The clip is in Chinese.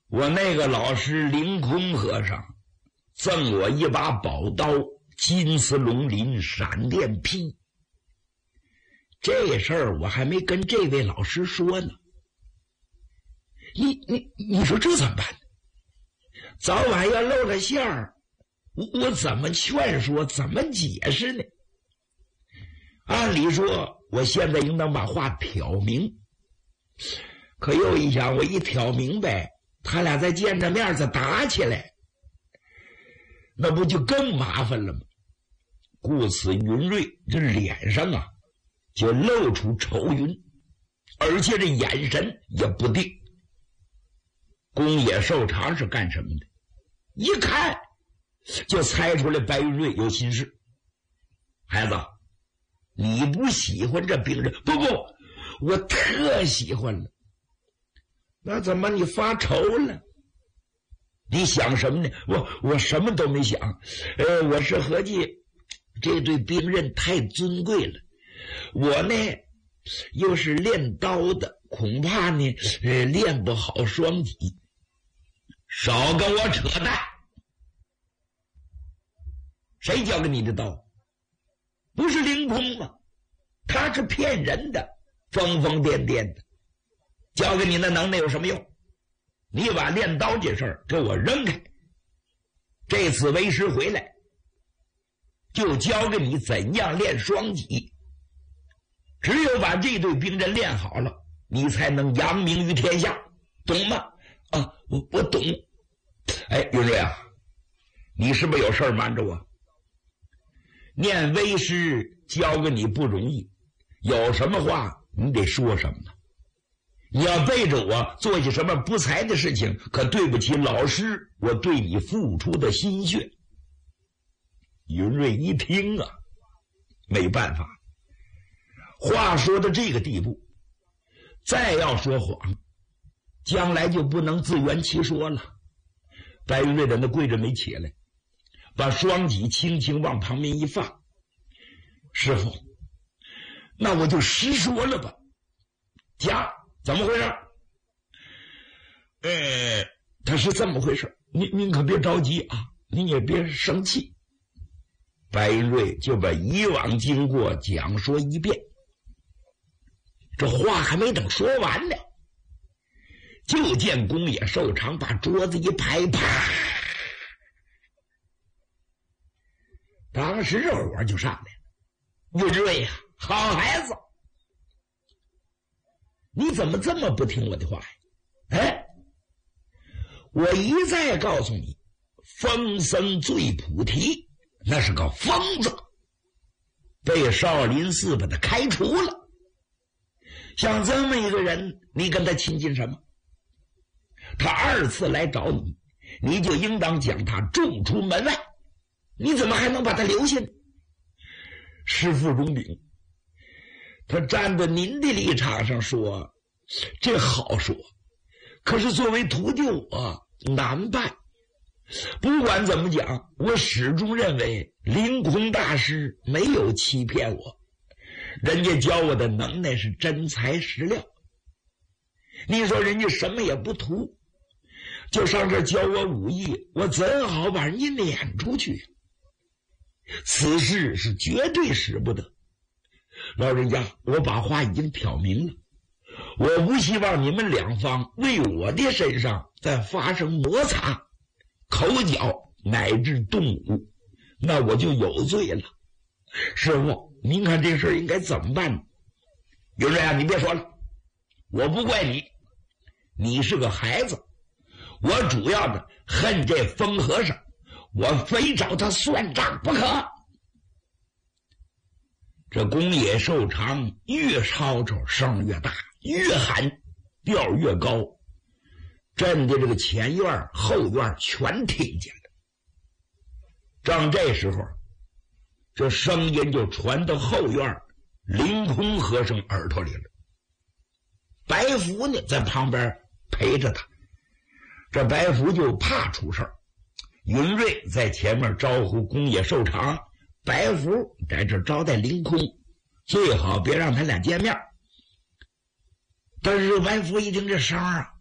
我那个老师凌空和尚赠我一把宝刀，金丝龙鳞闪电劈。这事儿我还没跟这位老师说呢。你说这怎么办？早晚要露了馅儿，我怎么劝说，怎么解释呢？按理说我现在应当把话挑明，可又一想，我一挑明白，他俩再见着面再打起来，那不就更麻烦了吗？故此云瑞这脸上啊就露出愁云，而且这眼神也不定。宫野寿长是干什么的？一看就猜出来白云瑞有心事。孩子，你不喜欢这病人？不，我特喜欢了。那怎么你发愁了？你想什么呢？我什么都没想。我是合计这对兵刃太尊贵了，我呢又是练刀的，恐怕呢练不好双戟。少跟我扯淡！谁教给你的刀？不是凌空吗？他是骗人的，疯疯癫癫的，教给你的能耐有什么用？你把练刀这事儿给我扔开。这次为师回来就教给你怎样练双戟，只有把这对兵刃练好了，你才能扬名于天下，懂吗？啊，我懂。哎，云瑞啊，你是不是有事儿瞒着我？念为师教给你不容易，有什么话你得说什么。你要背着我做些什么不才的事情，可对不起老师我对你付出的心血。云瑞一听啊，没办法，话说到这个地步，再要说谎，将来就不能自圆其说了。白云瑞在那跪着没起来，把双戟轻轻往旁边一放。师父，那我就实说了吧。讲怎么回事？他是这么回事，您可别着急啊，您也别生气。白云瑞就把以往经过讲说一遍。这话还没等说完呢，就见宫野寿长把桌子一拍，啪！当时这火就上来了。云瑞呀，好孩子，你怎么这么不听我的话呀？哎，我一再告诉你，疯僧醉菩提那是个疯子，被少林寺把他开除了。像这么一个人，你跟他亲近什么？他二次来找你，你就应当将他逐出门外，你怎么还能把他留下呢？师父容禀，他站在您的立场上说，这好说，可是作为徒弟我难办。不管怎么讲，我始终认为凌空大师没有欺骗我，人家教我的能耐是真材实料。你说人家什么也不图，就上这教我武艺，我怎好把人家撵出去？此事是绝对使不得。老人家，我把话已经挑明了，我不希望你们两方为我的身上再发生摩擦、口角乃至动武，那我就有罪了。师父，您看这事应该怎么办呢？云瑞啊，你别说了，我不怪你，你是个孩子，我主要的恨这疯和尚，我非找他算账不可。这宫野寿长越吵吵声越大，越喊调越高，震的这个前院后院全听见了。正这时候，这声音就传到后院凌空和尚耳朵里了。白福呢在旁边陪着他，这白福就怕出事儿。云瑞在前面招呼宫野寿长，白福在这招待凌空，最好别让他俩见面。但是白福一听这声啊，